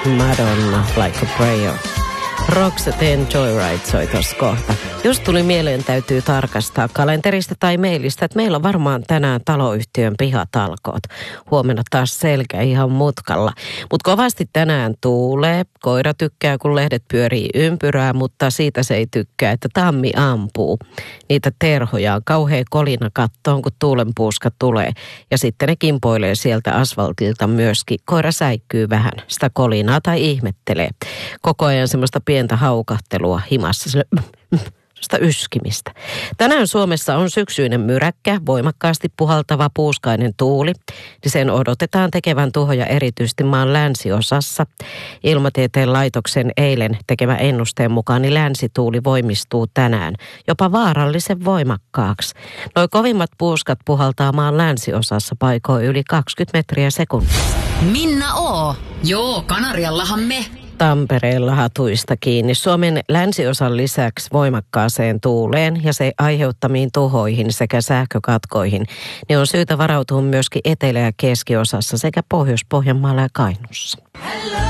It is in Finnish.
Madonna, Like a Prayer. Roxetten Joyride soi tuossa kohta. Jos tuli mieleen, täytyy tarkastaa kalenterista tai mailista, että meillä on varmaan tänään taloyhtiön pihatalkoot. Huomenna taas selkä ihan mutkalla. Mutta kovasti tänään tuulee. Koira tykkää, kun lehdet pyörii ympyrää, mutta siitä se ei tykkää, että tammi ampuu. Niitä terhoja on kauhea kolina kattoon, kun tuulenpuuska tulee. Ja sitten ne kimpoilee sieltä asfaltilta myöskin. Koira säikkyy vähän sitä kolinaa tai ihmettelee. Koko ajan semmoista pientä haukahtelua himassa, sitä yskimistä. Tänään Suomessa on syksyinen myräkkä, voimakkaasti puhaltava puuskainen tuuli. Sen odotetaan tekevän tuhoja erityisesti maan länsiosassa. Ilmatieteen laitoksen eilen tekemä ennusteen mukaan niin länsituuli voimistuu tänään jopa vaarallisen voimakkaaksi. Noi kovimmat puuskat puhaltaa maan länsiosassa paikoin yli 20 metriä sekunnissa. Minna O. Joo, Kanariallahan me. Tampereella hatuista kiinni. Suomen länsiosan lisäksi voimakkaaseen tuuleen ja se aiheuttamiin tuhoihin sekä sähkökatkoihin, niin on syytä varautua myöskin etelä- ja keskiosassa sekä Pohjois-Pohjanmaalla ja Kainuussa.